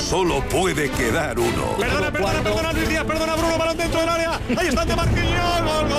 solo puede quedar uno. Perdona, Luis Díaz, perdona, Bruno, balón dentro del área. Ahí está de Marquinhos. Gol.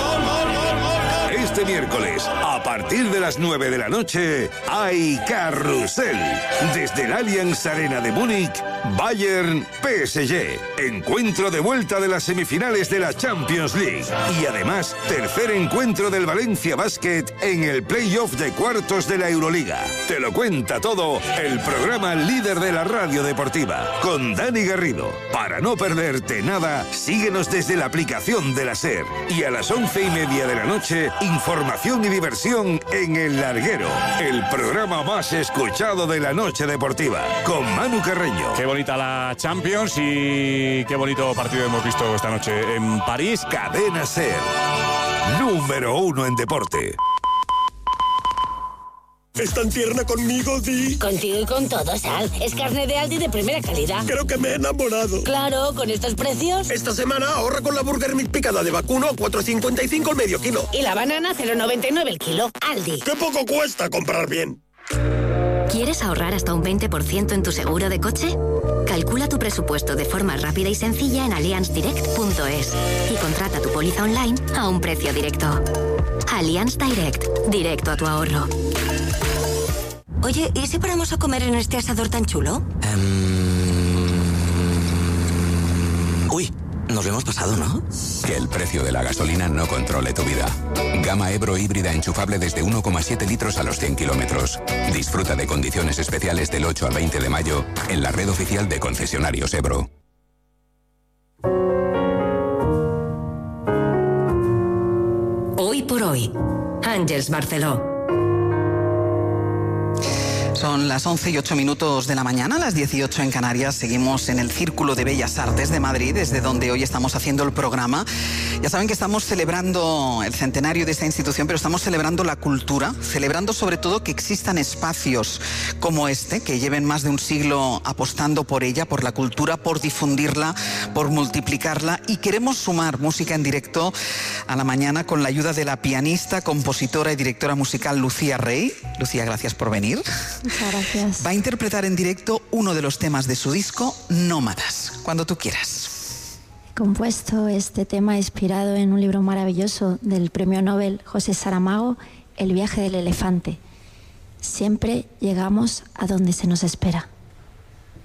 Este miércoles, a partir de las 9 de la noche, hay Carrusel. Desde el Allianz Arena de Múnich, Bayern PSG. Encuentro de vuelta de las semifinales de la Champions League. Y además, tercer encuentro del Valencia Basket en el playoff de cuartos de la Euroliga. Te lo cuenta todo el programa líder de la radio deportiva, con Dani Garrido. Para no perderte nada, síguenos desde la aplicación de la SER. Y a las 11:30 de la noche, información y diversión en El Larguero, el programa más escuchado de la noche deportiva, con Manu Carreño. Qué bonita la Champions y qué bonito partido hemos visto esta noche en París. Cadena SER, número 1 en deporte. ¿Es tan tierna conmigo, Di? Contigo y con todo, Sal. Es carne de Aldi de primera calidad. Creo que me he enamorado. Claro, con estos precios. Esta semana ahorra con la Burger Meat picada de vacuno, 4,55 el medio kilo. Y la banana, 0,99 el kilo. Aldi. ¡Qué poco cuesta comprar bien! ¿Quieres ahorrar hasta un 20% en tu seguro de coche? Calcula tu presupuesto de forma rápida y sencilla en allianzdirect.es y contrata tu póliza online a un precio directo. Allianz Direct, directo a tu ahorro. Oye, ¿y si paramos a comer en este asador tan chulo? Uy, nos lo hemos pasado, ¿no? Que el precio de la gasolina no controle tu vida. Gama Ebro híbrida enchufable desde 1,7 litros a los 100 kilómetros. Disfruta de condiciones especiales del 8 al 20 de mayo en la red oficial de concesionarios Ebro. Hoy por hoy, Àngels Barceló. Son las 11:08 de la mañana, las 18 en Canarias. Seguimos en el Círculo de Bellas Artes de Madrid, desde donde hoy estamos haciendo el programa. Ya saben que estamos celebrando el centenario de esta institución, pero estamos celebrando la cultura, celebrando sobre todo que existan espacios como este, que lleven más de un siglo apostando por ella, por la cultura, por difundirla, por multiplicarla. Y queremos sumar música en directo a la mañana con la ayuda de la pianista, compositora y directora musical Lucía Rey. Lucía, gracias por venir. Muchas gracias. Va a interpretar en directo uno de los temas de su disco, Nómadas, cuando tú quieras. He compuesto este tema inspirado en un libro maravilloso del premio Nobel José Saramago, El viaje del elefante. Siempre llegamos a donde se nos espera.